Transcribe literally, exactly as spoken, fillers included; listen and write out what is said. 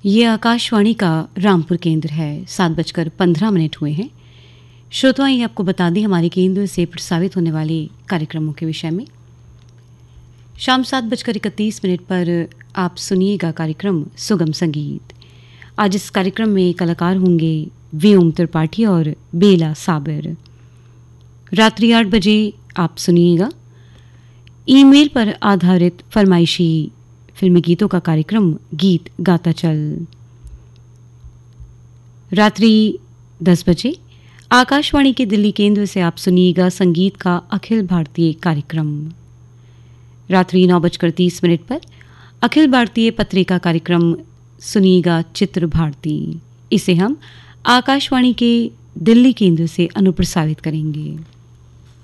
ये आकाशवाणी का रामपुर केंद्र है। सात बजकर पंद्रह मिनट हुए हैं। श्रोताओं, ये आपको बता दें हमारे केंद्र से प्रसारित होने वाले कार्यक्रमों के विषय में। शाम सात बजकर इकतीस मिनट पर आप सुनिएगा कार्यक्रम सुगम संगीत। आज इस कार्यक्रम में कलाकार होंगे व्योम त्रिपाठी और बेला साबिर। रात्रि आठ बजे आप सुनिएगा ईमेल पर आधारित फरमाइशी फिल्मी गीतों का कार्यक्रम गीत गाता चल। रात्रि दस बजे आकाशवाणी के दिल्ली केंद्र से आप सुनिएगा संगीत का अखिल भारतीय कार्यक्रम। रात्रि नौ बजकर तीस मिनट पर अखिल भारतीय पत्रिका कार्यक्रम सुनिएगा चित्र भारती। इसे हम आकाशवाणी के दिल्ली केंद्र से अनुप्रसारित करेंगे।